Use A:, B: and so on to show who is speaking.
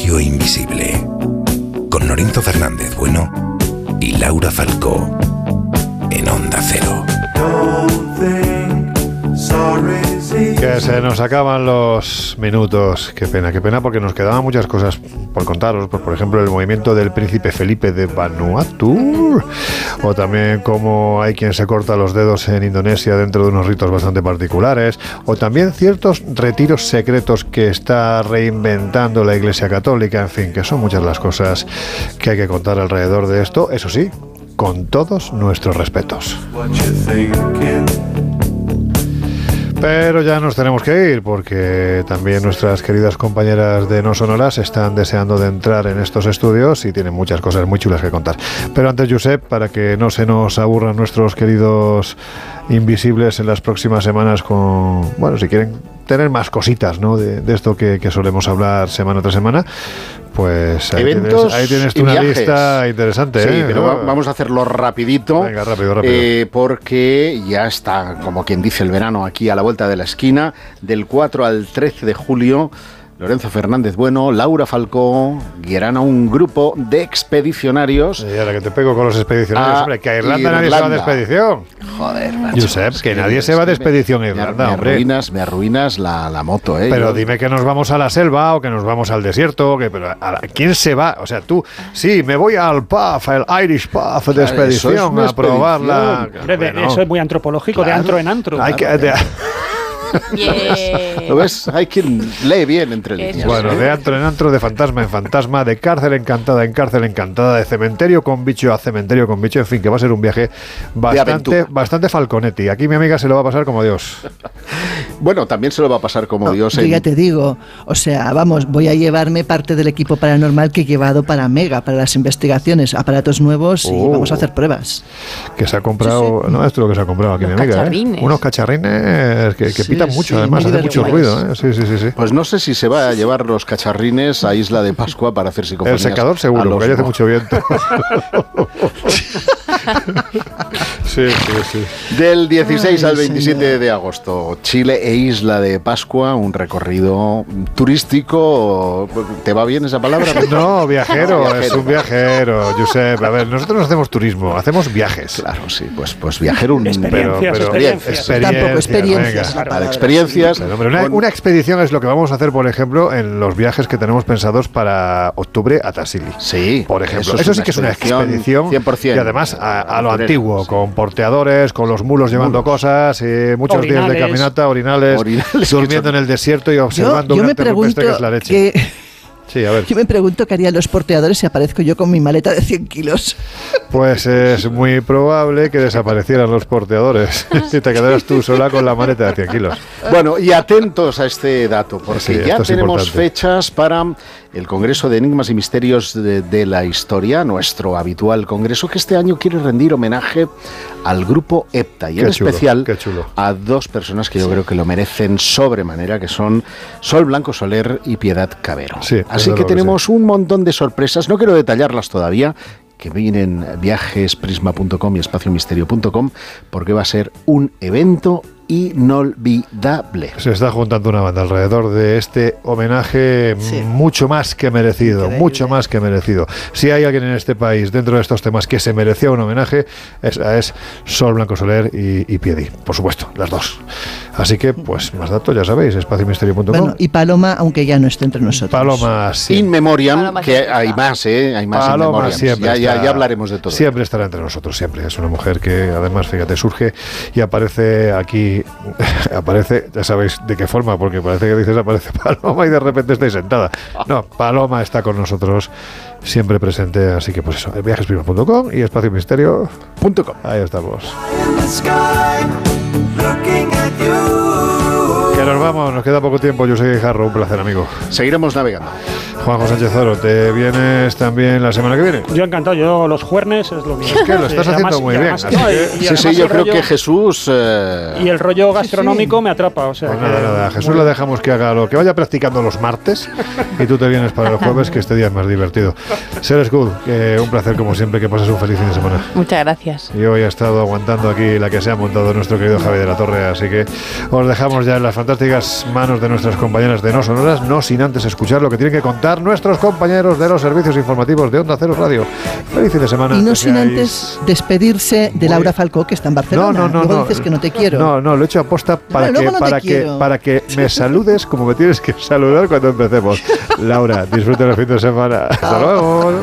A: colegio invisible. Con Lorenzo Fernández Bueno y Laura Falcó. En Onda Cero.
B: Que se nos acaban los minutos. Qué pena, porque nos quedaban muchas cosas por contaros. Por ejemplo, el movimiento del príncipe Felipe de Vanuatu. O también cómo hay quien se corta los dedos en Indonesia dentro de unos ritos bastante particulares. O también ciertos retiros secretos que está reinventando la Iglesia Católica. En fin, que son muchas las cosas que hay que contar alrededor de esto. Eso sí, con todos nuestros respetos. Pero ya nos tenemos que ir, porque también nuestras queridas compañeras de No Sonoras están deseando de entrar en estos estudios y tienen muchas cosas muy chulas que contar. Pero antes, Josep, para que no se nos aburran nuestros queridos invisibles en las próximas semanas con, bueno, si quieren tener más cositas, ¿no?, de esto que solemos hablar semana tras semana, pues ahí tienes tú una lista interesante.
C: Sí, pero vamos a hacerlo rapidito.
B: Venga, rápido.
C: Porque ya está, como quien dice, el verano aquí a la vuelta de la esquina. Del 4 al 13 de julio, Lorenzo Fernández Bueno, Laura Falcó guiarán a un grupo de expedicionarios.
B: Y ahora que te pego con los expedicionarios, hombre, que a Irlanda nadie se va de expedición.
C: Joder, macho.
B: Josep, que nadie se va de expedición a Irlanda, hombre.
C: Me arruinas la moto, ¿eh?
B: Pero dime que nos vamos a la selva o que nos vamos al desierto. ¿Quién se va? O sea, tú, sí, me voy al PAF, el Irish PAF de expedición, a probarla.
D: Eso es muy antropológico, claro. De antro en antro.
C: ¿Lo ves? Hay quien lee bien entre líneas.
B: Bueno, de antro en antro, de fantasma en fantasma, de cárcel encantada en cárcel encantada, de cementerio con bicho a cementerio con bicho. En fin, que va a ser un viaje bastante Falconetti. Aquí mi amiga se lo va a pasar como Dios.
C: Bueno, también se lo va a pasar como Dios.
E: Ya te digo, o sea, vamos, voy a llevarme parte del equipo paranormal que he llevado para Mega, para las investigaciones, aparatos nuevos y vamos a hacer pruebas.
B: Que se ha comprado, sí. No, esto es lo que se ha comprado aquí mi amiga, unos cacharrines que pitan mucho, además, hace mucho ruido, Sí.
C: Pues no sé si se va a llevar los cacharrines a Isla de Pascua para hacer psicofonías.
B: El secador seguro, porque hace mucho viento. Sí.
C: Del 16 al 27 de agosto, Chile e Isla de Pascua, un recorrido turístico. ¿Te va bien esa palabra?
B: No, viajero, es un viajero, Josep. A ver, nosotros no hacemos turismo, hacemos viajes.
C: Claro, sí, pues viajero,
D: experiencias.
E: Tampoco experiencias.
C: Para experiencias.
B: Pero una expedición es lo que vamos a hacer, por ejemplo, en los viajes que tenemos pensados para octubre a Tassili.
C: Sí,
B: por ejemplo. Eso sí que es una expedición
C: 100%.
B: Y además a lo antiguo, con porteadores, con los mulos llevando cosas, muchos días de caminata, orinales durmiendo en el desierto y observando una rupestre que es la leche. Sí, a ver.
E: Yo me pregunto qué harían los porteadores si aparezco yo con mi maleta de 100 kilos.
B: Pues es muy probable que desaparecieran los porteadores y te quedaras tú sola con la maleta de 100 kilos.
C: Bueno, y atentos a este dato, porque ya tenemos fechas para el Congreso de Enigmas y Misterios de la Historia, nuestro habitual congreso, que este año quiere rendir homenaje al grupo EPTA y en especial a dos personas que yo creo que lo merecen sobremanera, que son Sol Blanco Soler y Piedad Cabero.
B: Sí,
C: así que tenemos un montón de sorpresas, no quiero detallarlas todavía, que vienen viajesprisma.com y espaciomisterio.com, porque va a ser un evento inolvidable.
B: Se está juntando una banda alrededor de este homenaje mucho más que merecido, mucho más que merecido. Si hay alguien en este país dentro de estos temas que se merecía un homenaje, esa es Sol Blanco Soler y Piedi, por supuesto, las dos. Así que, pues, más datos, ya sabéis, espaciomisterio.com.
E: Bueno, y Paloma, aunque ya no esté entre nosotros.
B: Paloma, sí.
C: In memoriam, que hay más, hay más.
B: Paloma siempre
C: ya hablaremos de todo.
B: Siempre estará entre nosotros, siempre. Es una mujer que, además, fíjate, surge y aparece aquí. Aparece, ya sabéis de qué forma, porque parece que dices aparece Paloma y de repente estáis sentada. No, Paloma está con nosotros, siempre presente, así que pues eso, viajesprisma.com y espaciomisterio.com. Ahí estamos. Que nos vamos, nos queda poco tiempo. Yo soy Guijarro, un placer, amigo.
C: Seguiremos navegando.
B: Juanjo Sánchez Oro, ¿te vienes también la semana que viene?
D: Yo encantado, yo los jueves es lo mío.
B: Es que lo estás haciendo muy bien.
C: Sí, yo creo que Jesús...
D: Y el rollo gastronómico me atrapa, o sea...
B: Pues nada, Jesús le dejamos que haga lo que vaya practicando los martes y tú te vienes para los jueves, que este día es más divertido. Seres Good, un placer como siempre, que pases un feliz fin de semana.
F: Muchas gracias.
B: Yo hoy he estado aguantando aquí la que se ha montado nuestro querido Javier de la Torre, así que os dejamos ya en las fantásticas manos de nuestras compañeras de No Sonoras, no sin antes escuchar lo que tienen que contar comentar nuestros compañeros de los servicios informativos de Onda Cero Radio. Feliz fin de semana.
E: Y no sin antes despedirse de Laura Falcó, que está en Barcelona. Luego dices que no te quiero.
B: No, lo he hecho aposta para que me saludes como me tienes que saludar cuando empecemos. Laura, disfruta el fin de semana. Hasta luego.